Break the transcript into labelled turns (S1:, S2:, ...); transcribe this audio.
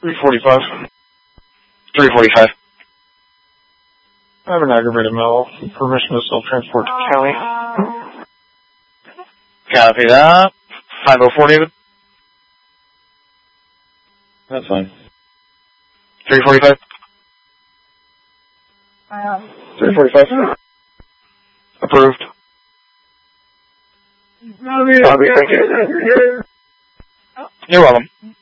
S1: 345.
S2: 345.
S1: I have an aggravated metal. Permission to self-transport to county.
S2: Copy that. 504, David.
S1: That's fine.
S2: 345.
S1: 345.
S2: Approved.
S1: Copy, thank you.
S2: You're welcome.